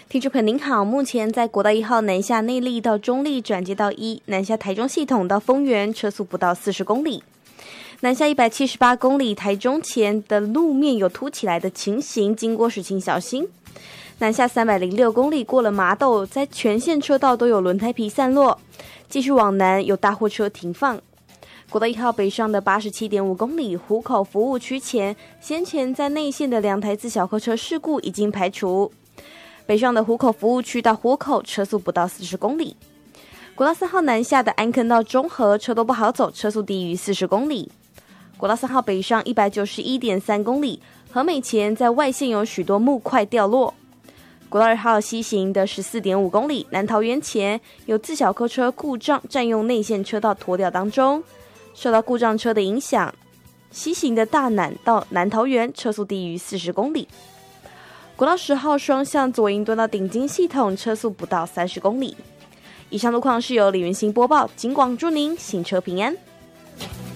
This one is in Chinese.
听众朋友您好，目前在国道1号南下内坜到中坜转接到1，南下台中系统到丰原车速不到40公里。南下178公里，台中前的路面有凸起来的情形，经过时请小心。南下306公里，过了麻豆，在全线车道都有轮胎皮散落，继续往南有大货车停放。国道1号北上的87.5公里，湖口服务区前，先前在内线的2台自小客车事故已经排除。北上的湖口服务区到湖口车速不到40公里。国道3号南下的安坑到中和车都不好走，车速低于40公里。国道3号北上191.3公里，和美前在外线有许多木块掉落。国道2号西行的14.5公里，南桃园前有自小客车故障占用内线车道拖吊当中，受到故障车的影响，西行的大南到南桃园车速低于40公里。国道10号双向左营端到顶金系统车速不到30公里。以上路况是由李云兴播报，警广祝您行车平安。